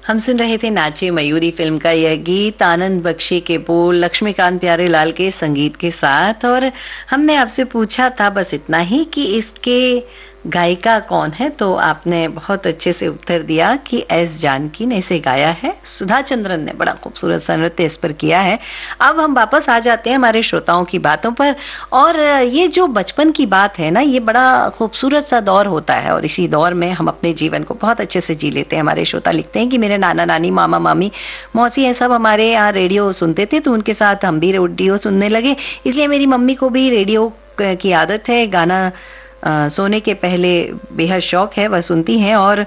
हम सुन रहे थे नाचे मयूरी फिल्म का यह गीत, आनंद बख्शी के बोल, लक्ष्मीकांत प्यारेलाल के संगीत के साथ। और हमने आपसे पूछा था बस इतना ही कि इसके गायिका कौन है, तो आपने बहुत अच्छे से उत्तर दिया कि एस जानकी ने इसे गाया है। सुधा चंद्रन ने बड़ा खूबसूरत सा नृत्य इस पर किया है। अब हम वापस आ जाते हैं हमारे श्रोताओं की बातों पर। और ये जो बचपन की बात है ना, ये बड़ा खूबसूरत सा दौर होता है और इसी दौर में हम अपने जीवन को बहुत अच्छे से जी लेते हैं। हमारे श्रोता लिखते हैं कि मेरे नाना नानी, मामा मामी, मौसी, ये सब हमारे यहाँ रेडियो सुनते थे, तो उनके साथ हम भी रेडियो सुनने लगे। इसलिए मेरी मम्मी को भी रेडियो की आदत है। गाना सोने के पहले बेहद शौक है, वह सुनती हैं। और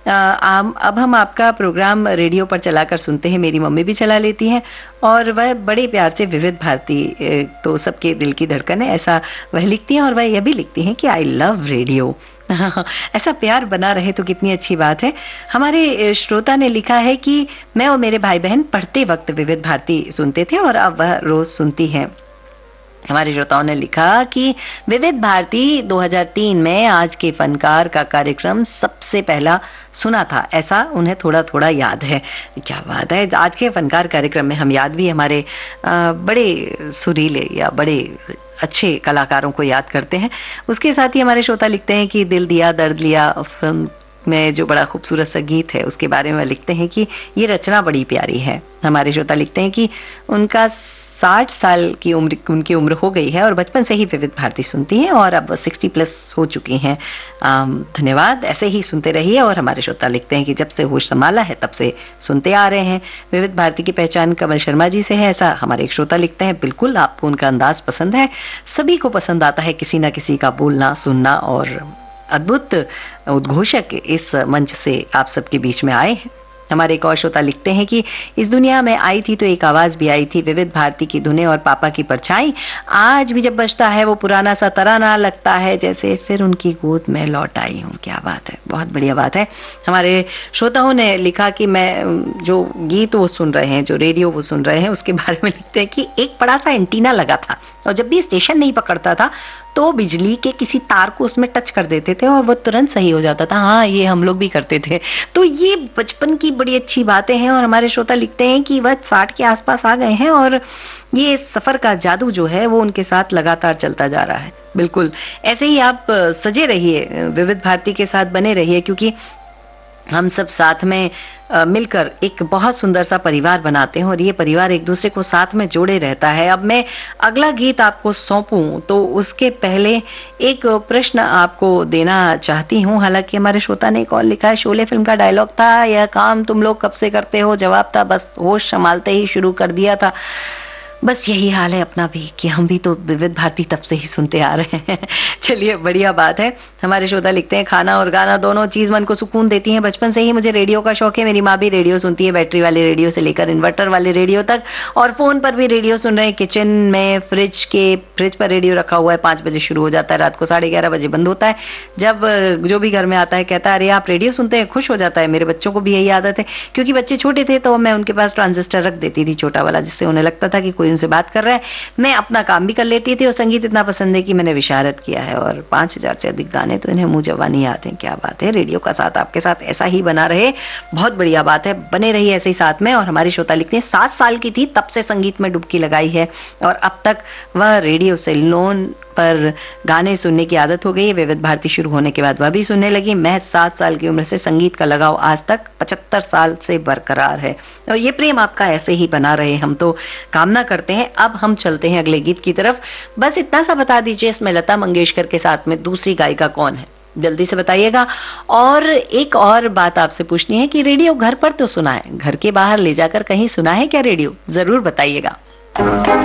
अब हम आपका प्रोग्राम रेडियो पर चलाकर सुनते हैं, मेरी मम्मी भी चला लेती हैं। और वह बड़े प्यार से विविध भारती तो सबके दिल की धड़कन है, ऐसा वह लिखती हैं। और वह यह भी लिखती हैं कि आई लव रेडियो। ऐसा प्यार बना रहे तो कितनी अच्छी बात है। हमारे श्रोता ने लिखा है कि मैं और मेरे भाई बहन पढ़ते वक्त विविध भारती सुनते थे और अब वह रोज सुनती हैं। हमारे श्रोताओं ने लिखा कि विविध भारती 2003 में आज के फनकार का कार्यक्रम सबसे पहला सुना था, ऐसा उन्हें थोड़ा थोड़ा याद है। क्या बात है, आज के फनकार कार्यक्रम में हम याद भी हमारे बड़े सुरीले या बड़े अच्छे कलाकारों को याद करते हैं। उसके साथ ही हमारे श्रोता लिखते हैं कि दिल दिया दर्द लिया फिल्म में जो बड़ा खूबसूरत सा गीत है उसके बारे में लिखते हैं कि ये रचना बड़ी प्यारी है। हमारे श्रोता लिखते हैं कि उनका 60 साल की उनकी उम्र हो गई है और बचपन से ही विविध भारती सुनती हैं और अब 60 प्लस हो चुकी हैं। धन्यवाद, ऐसे ही सुनते रहिए। और हमारे श्रोता लिखते हैं कि जब से होश संभाला है तब से सुनते आ रहे हैं। विविध भारती की पहचान कमल शर्मा जी से है, ऐसा हमारे एक श्रोता लिखते हैं। बिल्कुल, आपको उनका अंदाज पसंद है, सभी को पसंद आता है किसी ना किसी का बोलना सुनना, और अद्भुत उद्घोषक इस मंच से आप सबके बीच में आए हैं। हमारे एक और श्रोता लिखते हैं कि इस दुनिया में आई थी तो एक आवाज भी आई थी, विविध भारती की धुनें और पापा की परछाई। आज भी जब बजता है वो पुराना सा तराना, लगता है जैसे फिर उनकी गोद में लौट आई हूँ। क्या बात है, बहुत बढ़िया बात है। हमारे श्रोताओं ने लिखा कि मैं जो गीत वो सुन रहे हैं, जो रेडियो वो सुन रहे हैं, उसके बारे में लिखते हैं कि एक बड़ा सा एंटीना लगा था और जब भी स्टेशन नहीं पकड़ता था तो बिजली के किसी तार को उसमें टच कर देते थे और वो तुरंत सही हो जाता था। हाँ, ये हम लोग भी करते थे। तो ये बचपन की बड़ी अच्छी बातें हैं। और हमारे श्रोता लिखते हैं कि वह 60 के आसपास आ गए हैं और ये सफर का जादू जो है वो उनके साथ लगातार चलता जा रहा है। बिल्कुल ऐसे ही आप सजे रहिए, विविध भारती के साथ बने रहिए, क्योंकि हम सब साथ में मिलकर एक बहुत सुंदर सा परिवार बनाते हैं और ये परिवार एक दूसरे को साथ में जोड़े रहता है। अब मैं अगला गीत आपको सौंपूं तो उसके पहले एक प्रश्न आपको देना चाहती हूँ। हालांकि हमारे श्रोता ने एक और लिखा है, शोले फिल्म का डायलॉग था, यह काम तुम लोग कब से करते हो? जवाब था, बस होश संभालते ही शुरू कर दिया था। बस यही हाल है अपना भी कि हम भी तो विविध भारती तब से ही सुनते आ रहे हैं। चलिए, बढ़िया बात है। हमारे श्रोता लिखते हैं, खाना और गाना दोनों चीज मन को सुकून देती हैं। बचपन से ही मुझे रेडियो का शौक है। मेरी माँ भी रेडियो सुनती है, बैटरी वाले रेडियो से लेकर इन्वर्टर वाले रेडियो तक, और फोन पर भी रेडियो सुन रहे हैं। किचन में फ्रिज पर रेडियो रखा हुआ है। 5 बजे शुरू हो जाता है, रात को 11:30 बजे बंद होता है। जब जो भी घर में आता है कहता है, अरे आप रेडियो सुनते हैं, खुश हो जाता है। मेरे बच्चों को भी यही आदत है, क्योंकि बच्चे छोटे थे तो मैं उनके पास ट्रांजिस्टर रख देती थी, छोटा वाला, जिससे उन्हें लगता था कि कोई उनसे बात कर रहा है। मैं अपना काम भी कर लेती थी और संगीत इतना पसंद है कि मैंने विशारद किया है और 5000 से अधिक गाने तो इन्हें मुंह जवानी आते हैं। क्या बात है, रेडियो का साथ आपके साथ ऐसा ही बना रहे, बहुत बढ़िया बात है, बने रहिए ऐसे ही साथ में। और हमारी श्रोता लिखते हैं, 7 साल की थी तब से संगीत में डुबकी लगाई है और अब तक वह रेडियो से लोन पर गाने सुनने की आदत हो गई है। विविध भारती शुरू होने के बाद वह भी सुनने लगी। महज 7 साल की उम्र से संगीत का लगाव आज तक 75 साल से बरकरार है और ये प्रेम आपका ऐसे ही बना रहे, हम तो कामना करते हैं। अब हम चलते हैं अगले गीत की तरफ। बस इतना सा बता दीजिए, इसमें लता मंगेशकर के साथ में दूसरी गायिका कौन है, जल्दी से बताइएगा। और एक और बात आपसे पूछनी है कि रेडियो घर पर तो सुना है, घर के बाहर ले जाकर कहीं सुना है क्या रेडियो? जरूर बताइएगा।